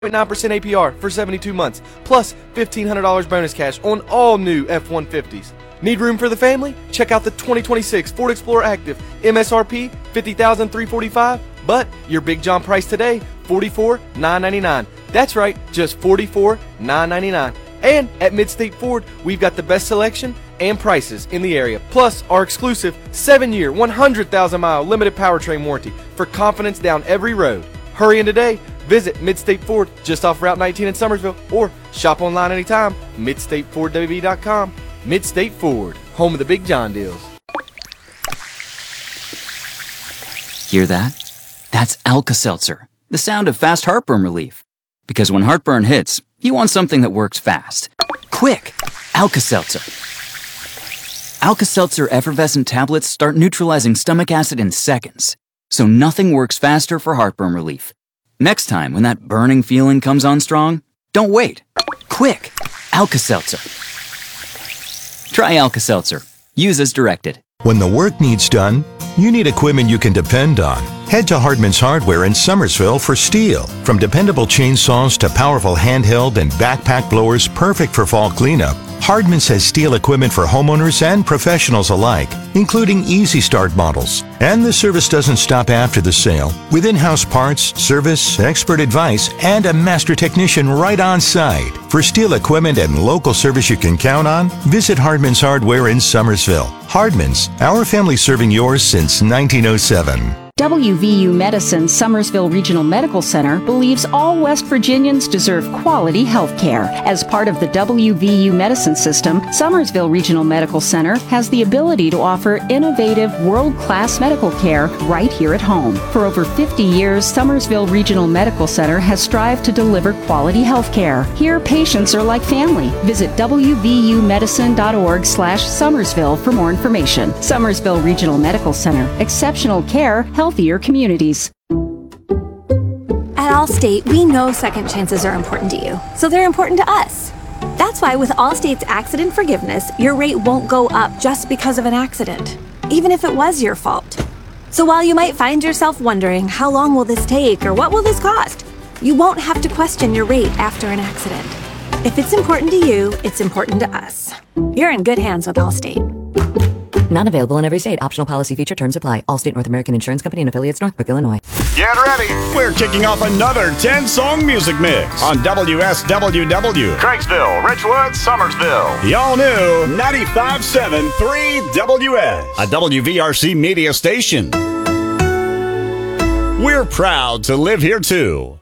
0.9% APR for 72 months, plus $1,500 bonus cash on all new F-150s. Need room for the family? Check out the 2026 Ford Explorer Active. MSRP $50,345, but your Big John price today, $44,999. That's right, just $44,999. And at Midstate Ford, we've got the best selection and prices in the area, plus our exclusive 7-year, 100,000-mile limited powertrain warranty for confidence down every road. Hurry in today. Visit Midstate Ford just off Route 19 in Summersville, or shop online anytime, MidstateFordWB.com. Midstate Ford, home of the Big John deals. Hear that? That's Alka-Seltzer, the sound of fast heartburn relief. Because when heartburn hits, you want something that works fast. Quick! Alka-Seltzer. Alka-Seltzer effervescent tablets start neutralizing stomach acid in seconds. So nothing works faster for heartburn relief. Next time when that burning feeling comes on strong, don't wait. Quick! Alka-Seltzer. Try Alka-Seltzer. Use as directed. When the work needs done, you need equipment you can depend on. Head to Hardman's Hardware in Summersville for STIHL. From dependable chainsaws to powerful handheld and backpack blowers perfect for fall cleanup, Hardman's has STIHL equipment for homeowners and professionals alike, including Easy Start models. And the service doesn't stop after the sale. With in-house parts, service, expert advice, and a master technician right on site. For STIHL equipment and local service you can count on, visit Hardman's Hardware in Summersville. Hardman's, our family serving yours since 1907. WVU Medicine Summersville Regional Medical Center believes all West Virginians deserve quality health care. As part of the WVU Medicine System, Summersville Regional Medical Center has the ability to offer innovative, world-class medical care right here at home. For over 50 years, Summersville Regional Medical Center has strived to deliver quality health care. Here, patients are like family. Visit wvumedicine.org/Summersville for more information. Summersville Regional Medical Center. Exceptional care, healthier communities. At Allstate, we know second chances are important to you, so they're important to us. That's why with Allstate's accident forgiveness, your rate won't go up just because of an accident, even if it was your fault. So while you might find yourself wondering, how long will this take or what will this cost? You won't have to question your rate after an accident. If it's important to you, it's important to us. You're in good hands with Allstate. Not available in every state. Optional policy feature terms apply. Allstate North American Insurance Company and affiliates, Northbrook, Illinois. Get ready. We're kicking off another 10-song music mix on WSWW. Craiggsville, Richwood, Summersville. The all-new 95.7 3WS. A WVRC media station. We're proud to live here, too.